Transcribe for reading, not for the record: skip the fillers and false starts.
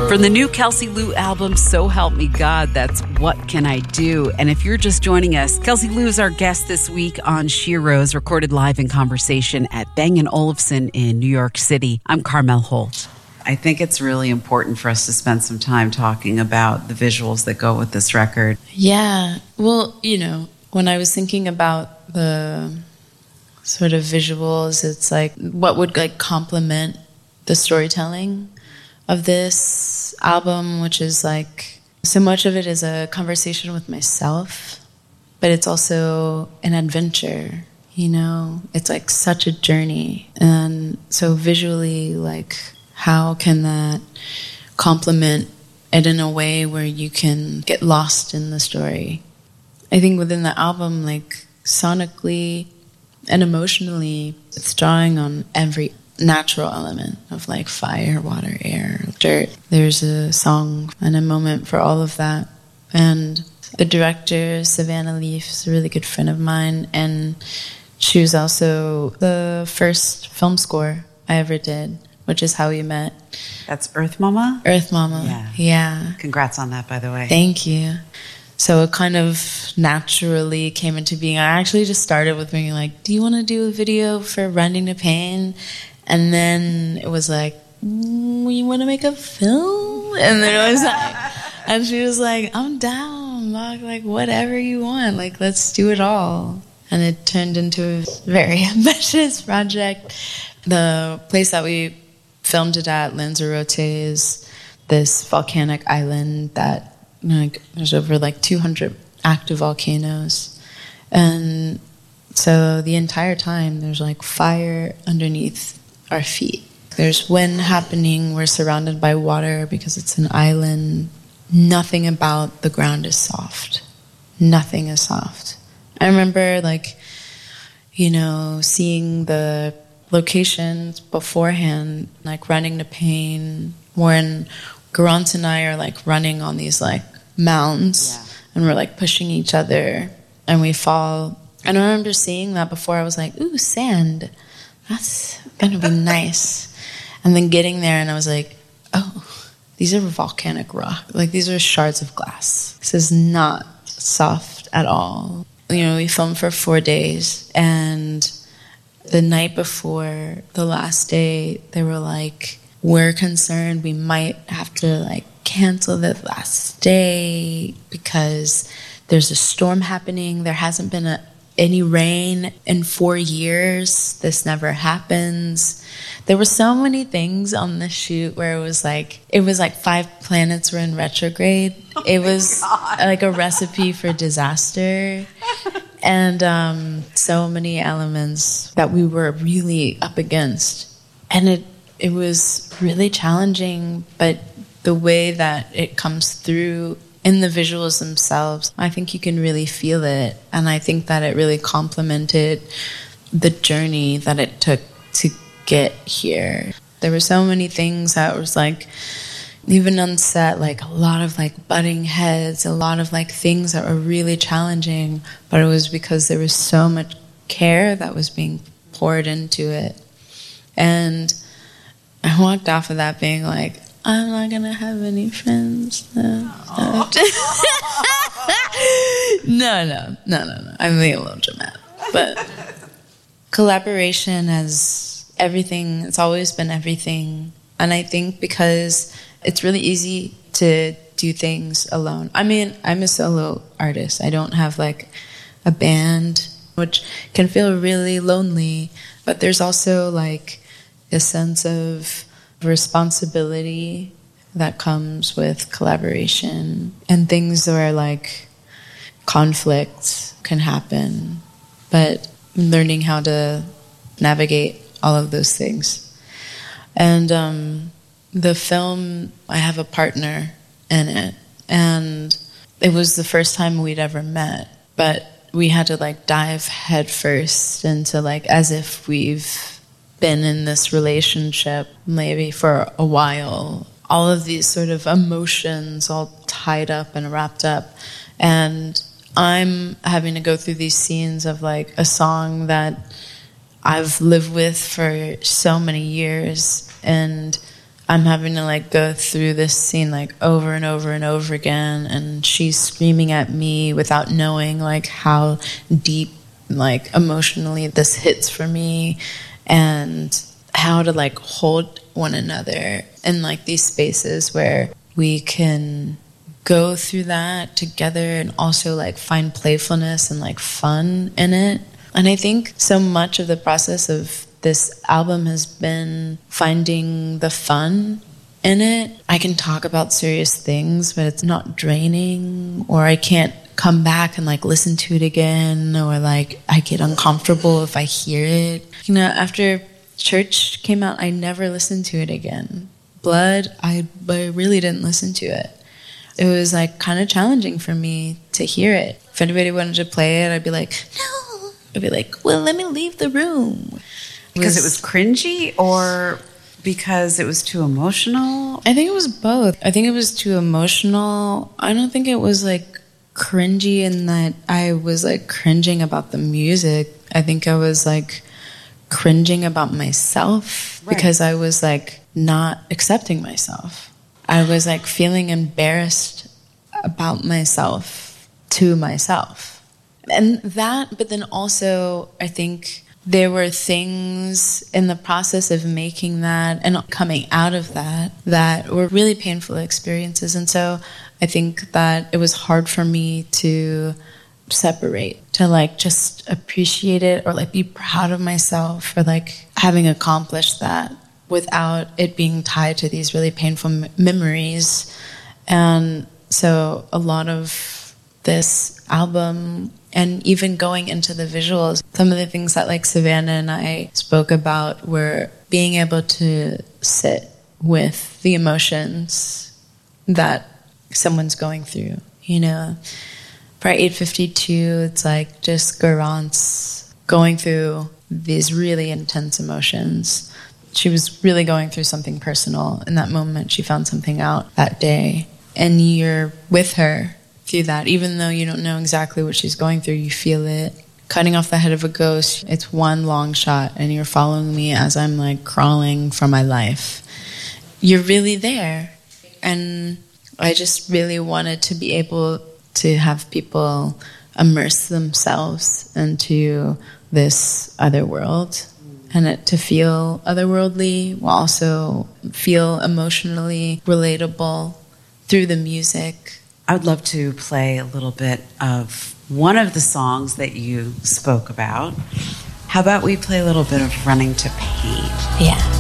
From the new Kelsey Lou album, So Help Me God, that's What Can I Do? And if you're just joining us, Kelsey Lou is our guest this week on Sheroes, recorded live in conversation at Bang & Olufsen in New York City. I'm Carmel Holt. I think it's really important for us to spend some time talking about the visuals that go with this record. Yeah. Well, when I was thinking about the sort of visuals, it's like what would complement the storytelling of this album, which is like so much of it is a conversation with myself, but it's also an adventure, it's like such a journey. And so visually, like, how can that complement it in a way where you can get lost in the story? I think within the album, like sonically and emotionally, it's drawing on every natural element of like fire, water, air, dirt. There's a song and a moment for all of that. And the director, Savannah Leaf, is a really good friend of mine, and she was also the first film score I ever did, which is How We Met. That's Earth Mama? Earth Mama, yeah. Congrats on that, by the way. Thank you. So it kind of naturally came into being. I actually just started with being like, do you want to do a video for Running to Pain? And then it was like, you want to make a film? And then it was like, and she was like, I'm down, like whatever you want, like let's do it all. And it turned into a very ambitious project. The place that we filmed it at, Lanzarote, is this volcanic island that there's over 200 active volcanoes. And so the entire time there's fire underneath our feet. There's wind happening. We're surrounded by water because it's an island. Nothing about the ground is soft. Nothing is soft. I remember seeing the locations beforehand, Running to Pain, when Garant and I are running on these mounds, and we're pushing each other and we fall. And I remember seeing that before. I was like, ooh, sand. That's going to be nice. And then getting there and I was like, oh, these are volcanic rock. These are shards of glass. This is not soft at all. We filmed for 4 days, and the night before the last day, they were like, we're concerned we might have to cancel the last day because there's a storm happening. There hasn't been any rain in 4 years. This never happens. There were so many things on the shoot where it was 5 planets were in retrograde. It was a recipe for disaster. And so many elements that we were really up against. And it was really challenging, but the way that it comes through in the visuals themselves, I think you can really feel it. And I think that it really complemented the journey that it took to get here. There were so many things that was even on set, a lot of butting heads, a lot of things that were really challenging, but it was because there was so much care that was being poured into it. And I walked off of that being I'm not going to have any friends. No. No. I'm being a little dramatic. But collaboration has everything. It's always been everything. And I think because it's really easy to do things alone. I mean, I'm a solo artist. I don't have a band, which can feel really lonely. But there's also a sense of responsibility that comes with collaboration, and things where conflict can happen, but learning how to navigate all of those things. And the film, I have a partner in it, and it was the first time we'd ever met, but we had to dive headfirst into as if we've been in this relationship maybe for a while. All of these sort of emotions all tied up and wrapped up. And I'm having to go through these scenes of a song that I've lived with for so many years. And I'm having to like go through this scene like over and over and over again, and she's screaming at me without knowing like how deep like emotionally this hits for me, and how to like hold one another in like these spaces where we can go through that together and also like find playfulness and like fun in it. And I think so much of the process of this album has been finding the fun in it. I can talk about serious things, but it's not draining, or I can't come back and like listen to it again, or like I get uncomfortable if I hear it. You know, after Church came out, I never listened to it again. Blood, I really didn't listen to it. It was like kind of challenging for me to hear it. If anybody wanted to play it, I'd be like, no. I'd be like, well, let me leave the room. Because it was cringy, or because it was too emotional? I think it was both. I think it was too emotional. I don't think it was like cringy in that I was like cringing about the music. I think I was like cringing about myself, right, because I was like not accepting myself. I was like feeling embarrassed about myself to myself. And that, but then also I think there were things in the process of making that and coming out of that were really painful experiences. And so I think that it was hard for me to separate, to like just appreciate it or like be proud of myself for like having accomplished that without it being tied to these really painful memories. And so a lot of this album, and even going into the visuals, some of the things that like Savannah and I spoke about were being able to sit with the emotions that someone's going through. You know, for 852, it's like just Garance going through these really intense emotions. She was really going through something personal. In that moment, she found something out that day. And you're with her through that. Even though you don't know exactly what she's going through, you feel it. Cutting off the head of a ghost, it's one long shot, and you're following me as I'm like crawling for my life. You're really there. And I just really wanted to be able to have people immerse themselves into this other world, and it to feel otherworldly while also feel emotionally relatable through the music. I would love to play a little bit of one of the songs that you spoke about. How about we play a little bit of Running to Pain? Yeah.